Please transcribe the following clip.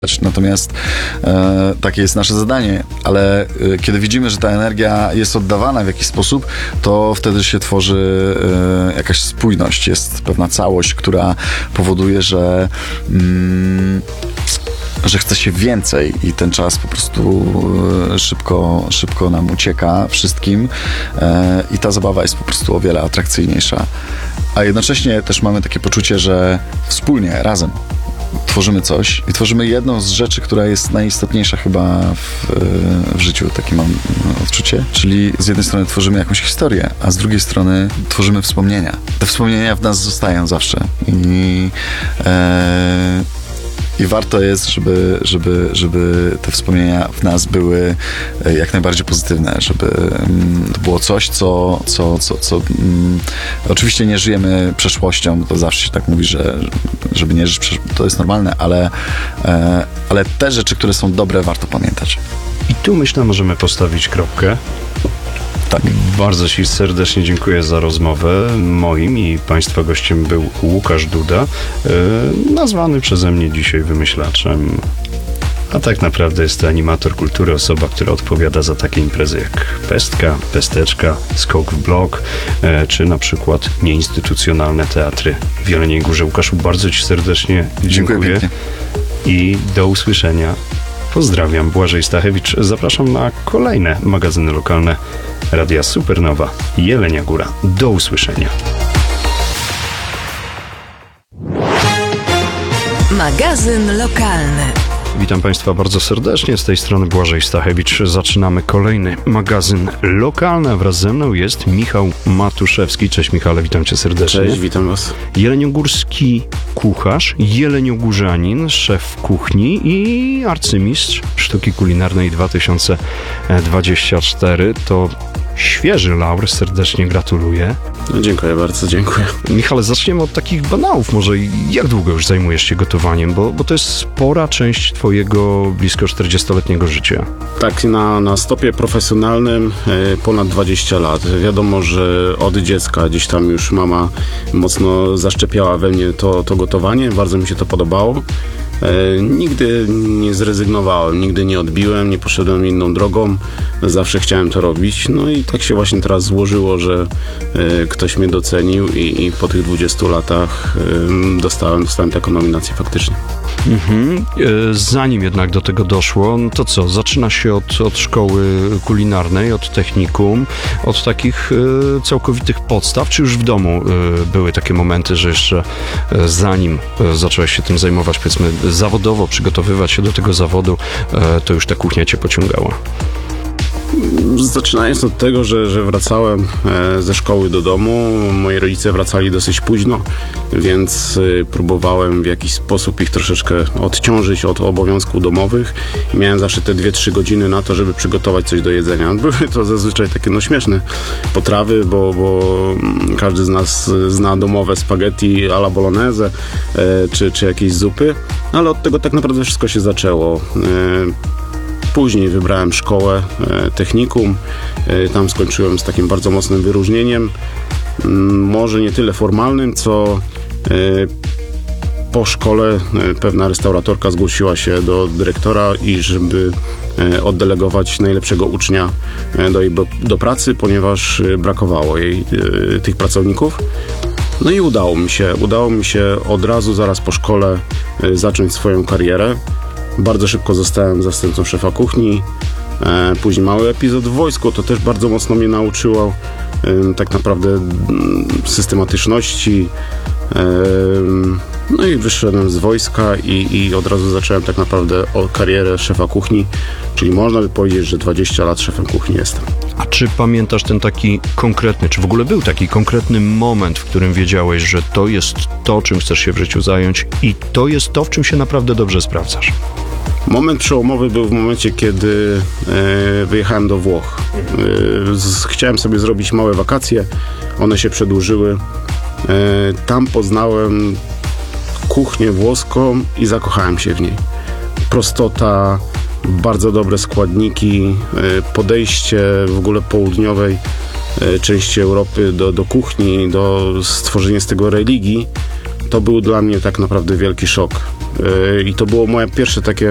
Natomiast takie jest nasze zadanie, ale kiedy widzimy, że ta energia jest oddawana w jakiś sposób, to wtedy się tworzy jakaś spójność, jest pewna całość, która powoduje, że chce się więcej i ten czas po prostu szybko nam ucieka wszystkim i ta zabawa jest po prostu o wiele atrakcyjniejsza. A jednocześnie też mamy takie poczucie, że wspólnie, razem tworzymy coś i tworzymy jedną z rzeczy, która jest najistotniejsza chyba w życiu, takie mam odczucie. Czyli z jednej strony tworzymy jakąś historię, a z drugiej strony tworzymy wspomnienia. Te wspomnienia w nas zostają zawsze i warto jest, żeby te wspomnienia w nas były jak najbardziej pozytywne, żeby to było coś, co oczywiście nie żyjemy przeszłością, to zawsze się tak mówi, żeby nie żyć to jest normalne, ale te rzeczy, które są dobre, warto pamiętać. I tu myślę, możemy postawić kropkę. Tak. Bardzo Ci serdecznie dziękuję za rozmowę. Moim i Państwa gościem był Łukasz Duda, nazwany przeze mnie dzisiaj wymyślaczem. A tak naprawdę jest to animator kultury, osoba, która odpowiada za takie imprezy jak Pestka, Pesteczka, Skok w blok, czy na przykład nieinstytucjonalne teatry w Jeleniej Górze. Łukaszu, bardzo Ci serdecznie dziękuję. I do usłyszenia. Pozdrawiam, Błażej Stachewicz. Zapraszam na kolejne magazyny lokalne Radia Supernowa Jelenia Góra. Do usłyszenia. Magazyn lokalny. Witam Państwa bardzo serdecznie, z tej strony Błażej Stachewicz. Zaczynamy kolejny magazyn lokalny. Wraz ze mną jest Michał Matuszewski. Cześć Michale, witam Cię serdecznie. Cześć, witam Was. Jeleniogórski kucharz, jeleniogórzanin, szef kuchni i arcymistrz sztuki kulinarnej 2024. To świeży laur, serdecznie gratuluję. No, dziękuję bardzo, dziękuję. Michale, zaczniemy od takich banałów. Może jak długo już zajmujesz się gotowaniem? Bo to jest spora część twojego blisko 40-letniego życia. Tak, na stopie profesjonalnym ponad 20 lat. Wiadomo, że od dziecka gdzieś tam już mama mocno zaszczepiała we mnie to gotowanie. Bardzo mi się to podobało. Nigdy nie zrezygnowałem, nigdy nie odbiłem, nie poszedłem inną drogą. Zawsze chciałem to robić. No i tak się właśnie teraz złożyło, że ktoś mnie docenił i po tych 20 latach dostałem taką nominację faktycznie. Zanim jednak do tego doszło, no to co? Zaczyna się od szkoły kulinarnej, od technikum, od takich całkowitych podstaw, czy już w domu były takie momenty, że jeszcze zanim zacząłeś się tym zajmować, powiedzmy zawodowo, przygotowywać się do tego zawodu, to już ta kuchnia cię pociągała? Zaczynając od tego, że wracałem ze szkoły do domu, moi rodzice wracali dosyć późno, więc próbowałem w jakiś sposób ich troszeczkę odciążyć od obowiązków domowych. Miałem zawsze te 2-3 godziny na to, żeby przygotować coś do jedzenia. Były to zazwyczaj takie śmieszne potrawy, bo każdy z nas zna domowe spaghetti alla bolognese czy jakieś zupy, ale od tego tak naprawdę wszystko się zaczęło. Później wybrałem szkołę, technikum, tam skończyłem z takim bardzo mocnym wyróżnieniem, może nie tyle formalnym, co po szkole pewna restauratorka zgłosiła się do dyrektora i żeby oddelegować najlepszego ucznia do pracy, ponieważ brakowało jej tych pracowników. No i udało mi się od razu, zaraz po szkole zacząć swoją karierę. Bardzo szybko zostałem zastępcą szefa kuchni. Później mały epizod w wojsku, to też bardzo mocno mnie nauczyło tak naprawdę systematyczności. No i wyszedłem z wojska i od razu zacząłem tak naprawdę karierę szefa kuchni, czyli można by powiedzieć, że 20 lat szefem kuchni jestem. A czy pamiętasz ten taki konkretny, czy w ogóle był taki konkretny moment, w którym wiedziałeś, że to jest to, czym chcesz się w życiu zająć i to jest to, w czym się naprawdę dobrze sprawdzasz? Moment przełomowy był w momencie, kiedy wyjechałem do Włoch. Chciałem sobie zrobić małe wakacje, one się przedłużyły. Tam poznałem kuchnię włoską i zakochałem się w niej. Prostota, bardzo dobre składniki, podejście w ogóle południowej części Europy do kuchni, do stworzenia z tego religii. To był dla mnie tak naprawdę wielki szok. I to było moje pierwsze takie